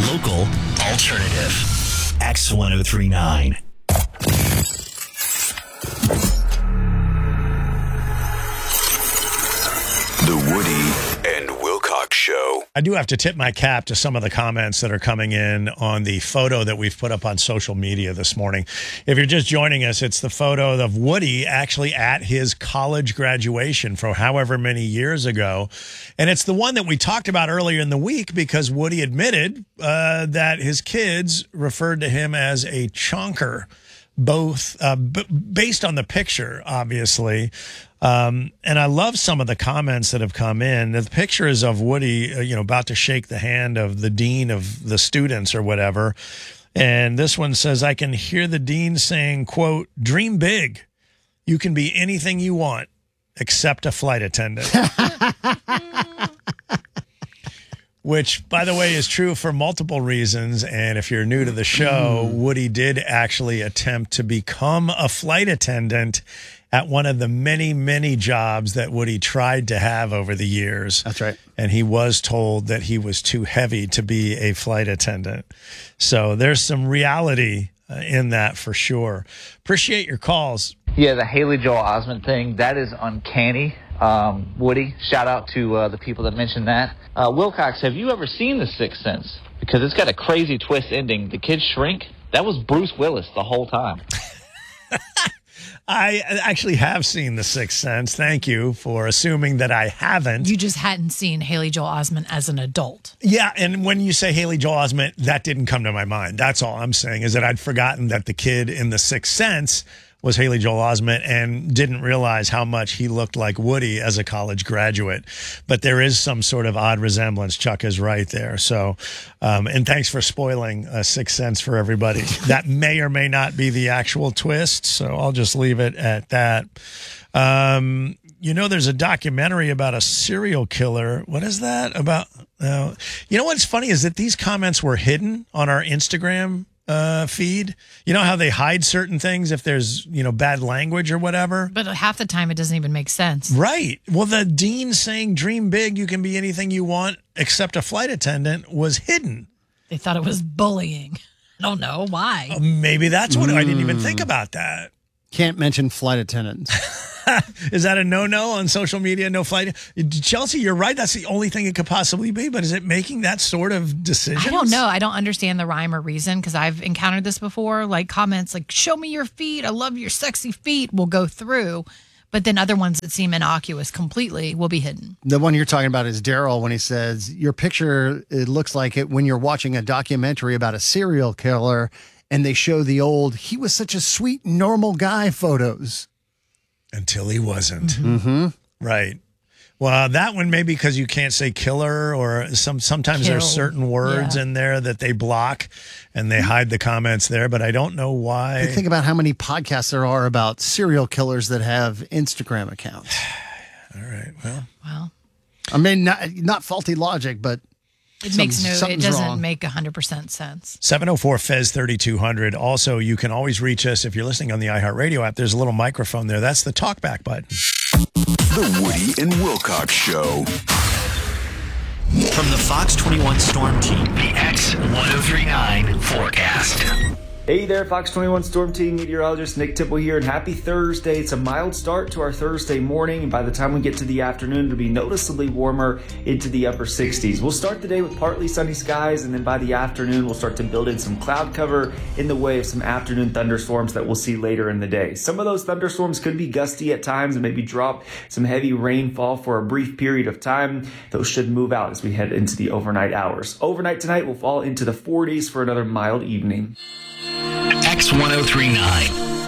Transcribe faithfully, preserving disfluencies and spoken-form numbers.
Local alternative. X ten thirty-nine. The Woody and Wilcox Show. I do have to tip my cap to some of the comments that are coming in on the photo that we've put up on social media this morning. If you're just joining us, it's the photo of Woody actually at his college graduation from however many years ago. And it's the one that we talked about earlier in the week because Woody admitted uh, that his kids referred to him as a chonker, both uh, b- based on the picture, obviously. Um, and I love some of the comments that have come in. The picture is of Woody, uh, you know, about to shake the hand of the dean of the students or whatever. And this one says, I can hear the dean saying, quote, dream big. You can be anything you want except a flight attendant. Which, by the way, is true for multiple reasons. And if you're new to the show, Woody did actually attempt to become a flight attendant at one of the many, many jobs that Woody tried to have over the years. That's right. And he was told that he was too heavy to be a flight attendant. So there's some reality uh, in that for sure. Appreciate your calls. Yeah, the Haley Joel Osment thing, that is uncanny. Um, Woody, shout out to uh, the people that mentioned that. Uh, Wilcox, have you ever seen The Sixth Sense? Because it's got a crazy twist ending. The kids shrink. That was Bruce Willis the whole time. I actually have seen The Sixth Sense. Thank you for assuming that I haven't. You just hadn't seen Haley Joel Osment as an adult. Yeah, and when you say Haley Joel Osment, that didn't come to my mind. That's all I'm saying is that I'd forgotten that the kid in The Sixth Sense was Haley Joel Osment and didn't realize how much he looked like Woody as a college graduate. But there is some sort of odd resemblance. Chuck is right there. So, um, and thanks for spoiling uh, Sixth Sense for everybody. That may or may not be the actual twist. So I'll just leave it at that. Um, you know, there's a documentary about a serial killer. What is that about? Uh, you know what's funny is that these comments were hidden on our Instagram Uh, feed. You know how they hide certain things if there's, you know, bad language or whatever? But half the time it doesn't even make sense. Right. Well, the dean saying dream big, you can be anything you want except a flight attendant was hidden. They thought it was bullying. I don't know why. Uh, maybe that's what, mm. I didn't even think about that. Can't mention flight attendants. Is that a no-no on social media? No flight? Chelsea, you're right. That's the only thing it could possibly be. But is it making that sort of decision? I don't know. I don't understand the rhyme or reason because I've encountered this before. Like comments like, show me your feet. I love your sexy feet will go through. But then other ones that seem innocuous completely will be hidden. The one you're talking about is Daryl when he says, your picture, it looks like it when you're watching a documentary about a serial killer and they show the old, he was such a sweet, normal guy photos. Until he wasn't. Mm-hmm. Right. Well, that one maybe because you can't say killer or some. Sometimes Kill. there's certain words Yeah. in there that they block and they hide the comments there, but I don't know why. Think about how many podcasts there are about serial killers that have Instagram accounts. All right. Well, Well, I mean, not, not faulty logic, but it Some- makes no, it something's doesn't wrong. make one hundred percent sense. seven oh four F E Z thirty-two hundred. Also, you can always reach us if you're listening on the iHeartRadio app. There's a little microphone there. That's the talkback button. The Woody and Wilcox Show. From the Fox twenty-one Storm Team, the X ten thirty-nine forecast. Hey there, Fox twenty-one Storm Team meteorologist Nick Tipple here, and happy Thursday. It's a mild start to our Thursday morning, and by the time we get to the afternoon, it'll be noticeably warmer into the upper sixties. We'll start the day with partly sunny skies, and then by the afternoon, we'll start to build in some cloud cover in the way of some afternoon thunderstorms that we'll see later in the day. Some of those thunderstorms could be gusty at times and maybe drop some heavy rainfall for a brief period of time. Those should move out as we head into the overnight hours. Overnight tonight will fall into the forties for another mild evening. X ten thirty-nine.